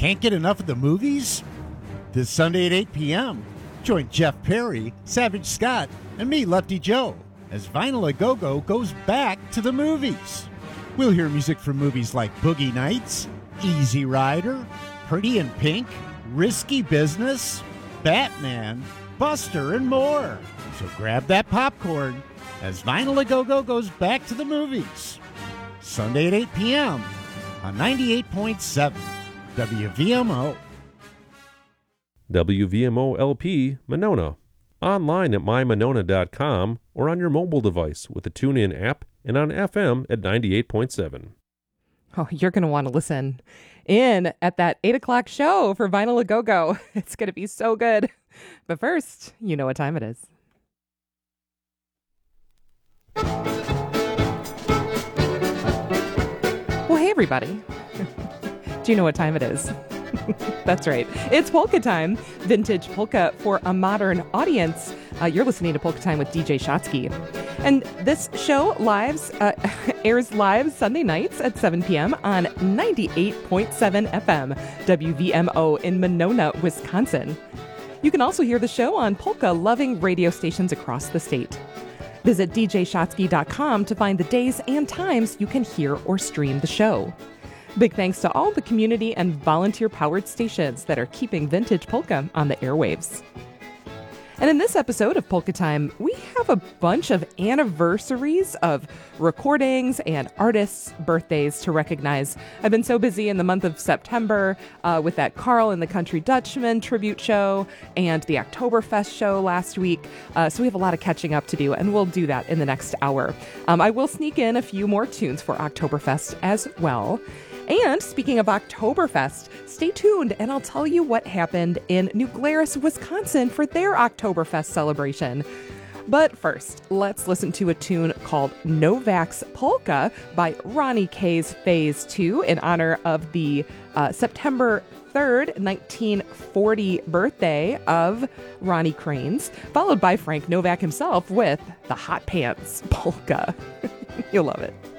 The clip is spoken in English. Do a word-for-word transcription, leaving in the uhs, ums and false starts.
Can't get enough of the movies? This Sunday at eight p.m., join Jeff Perry, Savage Scott, and me, Lefty Joe, as Vinyl A Go-Go goes back to the movies. We'll hear music from movies like Boogie Nights, Easy Rider, Pretty in Pink, Risky Business, Batman, Buster, and more. So grab that popcorn as Vinyl A Go-Go goes back to the movies. Sunday at eight p.m. on ninety-eight point seven W V M O. W V M O L P Monona. Online at my monona dot com or on your mobile device with the TuneIn app and on F M at ninety-eight point seven. Oh, you're going to want to listen in at that eight o'clock show for Vinyl A Go-Go. It's going to be so good. But first, you know what time it is. Well, hey, everybody. Do you know what time it is? That's right. It's polka time. Vintage polka for a modern audience. Uh, you're listening to Polka Time with D J Shotsky. And this show lives uh, airs live Sunday nights at seven p.m. on ninety-eight point seven F M, W V M O in Monona, Wisconsin. You can also hear the show on polka-loving radio stations across the state. Visit d j shotsky dot com to find the days and times you can hear or stream the show. Big thanks to all the community and volunteer-powered stations that are keeping vintage polka on the airwaves. And in this episode of Polka Time, we have a bunch of anniversaries of recordings and artists' birthdays to recognize. I've been so busy in the month of September uh, with that Carl and the Country Dutchman tribute show and the Oktoberfest show last week. Uh, so we have a lot of catching up to do, and we'll do that in the next hour. Um, I will sneak in a few more tunes for Oktoberfest as well. And speaking of Oktoberfest, stay tuned and I'll tell you what happened in New Glarus, Wisconsin for their Oktoberfest celebration. But first, let's listen to a tune called Novak's Polka by Ronnie K's Phase two in honor of the uh, September third, nineteen forty birthday of Ronnie Cranes, followed by Frank Novak himself with the Hot Pants Polka. You'll love it.